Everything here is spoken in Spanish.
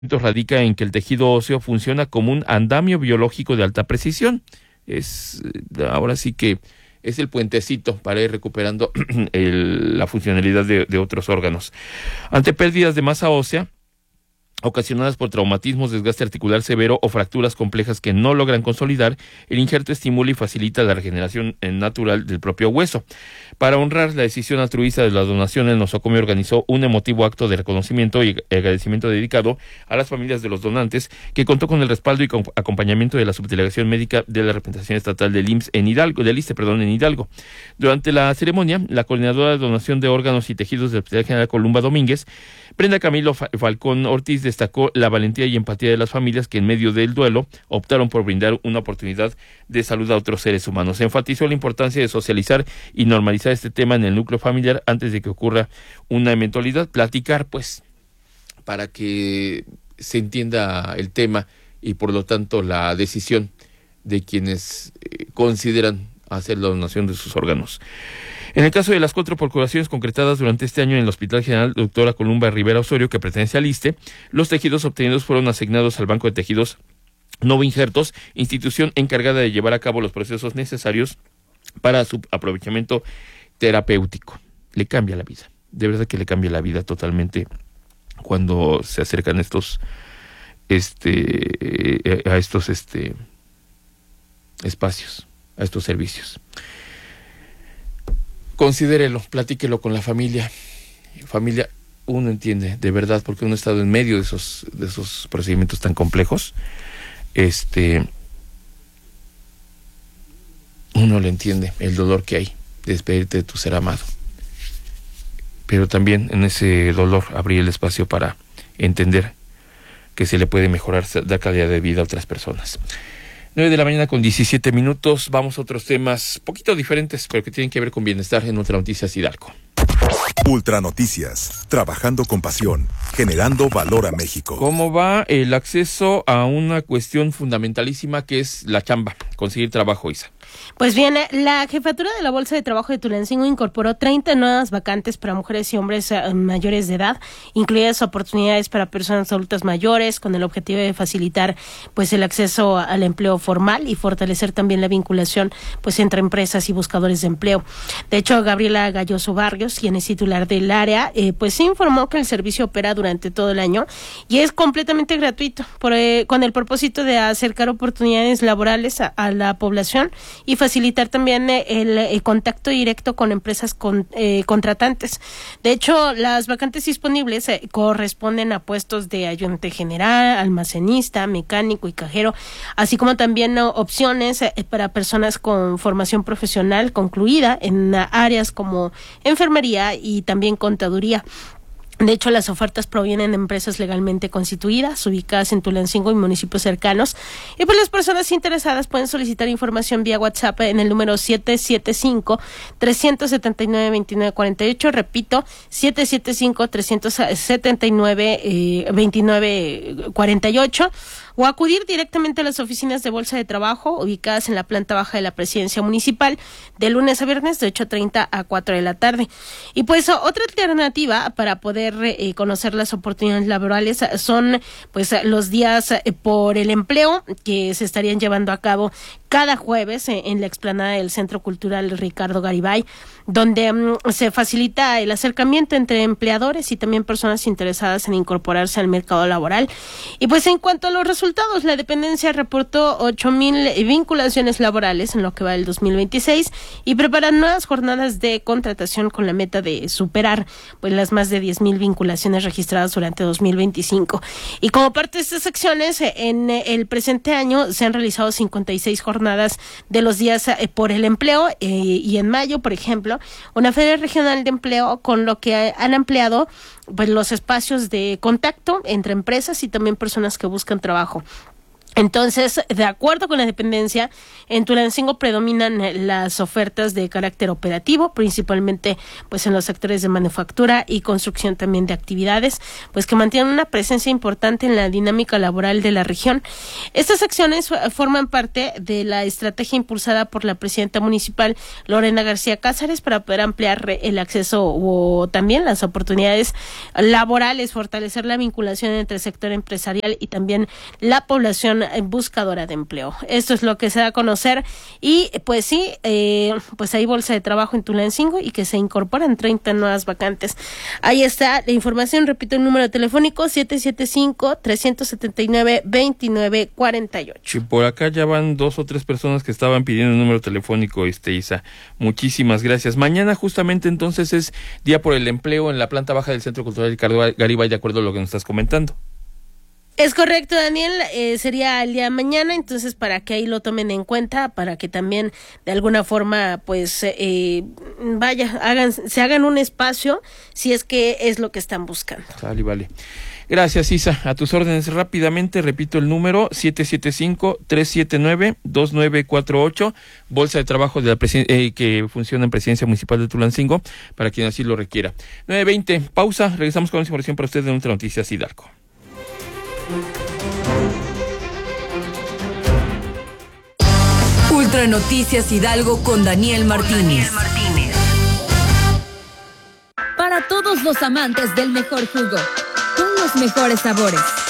radica en que el tejido óseo funciona como un andamio biológico de alta precisión. Ahora sí que es el puentecito para ir recuperando la funcionalidad de otros órganos. Ante pérdidas de masa ósea ocasionadas por traumatismos, desgaste articular severo o fracturas complejas que no logran consolidar, el injerto estimula y facilita la regeneración natural del propio hueso. Para honrar la decisión altruista de la donación, el nosocomio organizó un emotivo acto de reconocimiento y agradecimiento dedicado a las familias de los donantes, que contó con el respaldo y acompañamiento de la subdelegación médica de la representación estatal del IMSS en Hidalgo. Durante la ceremonia, la coordinadora de donación de órganos y tejidos del Hospital General Columba Domínguez, Brenda Camilo Falcón Ortiz, destacó la valentía y empatía de las familias que en medio del duelo optaron por brindar una oportunidad de salud a otros seres humanos. Se enfatizó la importancia de socializar y normalizar este tema en el núcleo familiar antes de que ocurra una eventualidad, platicar pues para que se entienda el tema y por lo tanto la decisión de quienes consideran hacer la donación de sus órganos. En el caso de las 4 procuraciones concretadas durante este año en el Hospital General Doctora Columba Rivera Osorio, que pertenece al ISSSTE, los tejidos obtenidos fueron asignados al Banco de Tejidos Novo Injertos, institución encargada de llevar a cabo los procesos necesarios para su aprovechamiento terapéutico. Le cambia la vida, de verdad que le cambia la vida totalmente cuando se acercan a estos espacios, a estos servicios. Considérelo, platíquelo con la familia. Familia, uno entiende, de verdad, porque uno ha estado en medio de esos procedimientos tan complejos. Uno le entiende el dolor que hay de despedirte de tu ser amado. Pero también en ese dolor abrir el espacio para entender que se le puede mejorar, dar calidad de vida a otras personas. 9:17 a.m. Vamos a otros temas poquito diferentes, pero que tienen que ver con bienestar en Ultra Noticias Hidalgo. Ultra Noticias, trabajando con pasión, generando valor a México. ¿Cómo va el acceso a una cuestión fundamentalísima que es la chamba, conseguir trabajo, Isa? Pues bien, la Jefatura de la Bolsa de Trabajo de Tulancingo incorporó 30 nuevas vacantes para mujeres y hombres mayores de edad, incluidas oportunidades para personas adultas mayores, con el objetivo de facilitar pues el acceso al empleo formal y fortalecer también la vinculación pues entre empresas y buscadores de empleo. De hecho, Gabriela Galloso Barrios, quien es titular del área, pues informó que el servicio opera durante todo el año y es completamente gratuito, con el propósito de acercar oportunidades laborales a la población y facilitar también el contacto directo con empresas contratantes. De hecho, las vacantes disponibles corresponden a puestos de ayudante general, almacenista, mecánico y cajero, así como también opciones para personas con formación profesional concluida en áreas como enfermería y también contaduría. De hecho, las ofertas provienen de empresas legalmente constituidas, ubicadas en Tulancingo y municipios cercanos. Y pues las personas interesadas pueden solicitar información vía WhatsApp en el número 775-379-2948. Repito, 775-379-2948. O acudir directamente a las oficinas de Bolsa de Trabajo, ubicadas en la planta baja de la Presidencia Municipal, de lunes a viernes de 8:30 a 4 de la tarde. Y pues otra alternativa para poder conocer las oportunidades laborales son pues los días por el empleo que se estarían llevando a cabo cada jueves en la explanada del Centro Cultural Ricardo Garibay, donde se facilita el acercamiento entre empleadores y también personas interesadas en incorporarse al mercado laboral. Y pues en cuanto a los resultados, la dependencia reportó 8,000 vinculaciones laborales en lo que va del 2026 y preparan nuevas jornadas de contratación con la meta de superar pues las más de 10,000 vinculaciones registradas durante 2025. Y como parte de estas acciones, en el presente año se han realizado 56 jornadas de los días por el empleo y en mayo, por ejemplo, una feria regional de empleo, con lo que han ampliado pues los espacios de contacto entre empresas y también personas que buscan trabajo. Entonces, de acuerdo con la dependencia, en Tulancingo predominan las ofertas de carácter operativo, principalmente pues en los sectores de manufactura y construcción también de actividades, pues que mantienen una presencia importante en la dinámica laboral de la región. Estas acciones forman parte de la estrategia impulsada por la presidenta municipal Lorena García Cázares para poder ampliar el acceso o también las oportunidades laborales, fortalecer la vinculación entre el sector empresarial y también la población buscadora de empleo. Esto es lo que se da a conocer y pues sí, pues hay bolsa de trabajo en Tulancingo y que se incorporan 30 nuevas vacantes. Ahí está la información, repito el número telefónico 775-379-2948. Y por acá ya van 2 o 3 personas que estaban pidiendo el número telefónico, Isa. Muchísimas gracias. Mañana justamente entonces es Día por el Empleo en la planta baja del Centro Cultural Garibay, de acuerdo a lo que nos estás comentando. Es correcto, Daniel, sería el día de mañana, entonces para que ahí lo tomen en cuenta, para que también de alguna forma pues se hagan un espacio si es que es lo que están buscando. Vale. Gracias, Isa. A tus órdenes rápidamente, repito el número 775-379-2948, bolsa de trabajo de la que funciona en Presidencia Municipal de Tulancingo, para quien así lo requiera. 9:20, pausa, regresamos con la información para ustedes de Ultra Noticias Hidalgo. Ultra Noticias Hidalgo con Daniel Martínez. Para todos los amantes del mejor jugo, con los mejores sabores,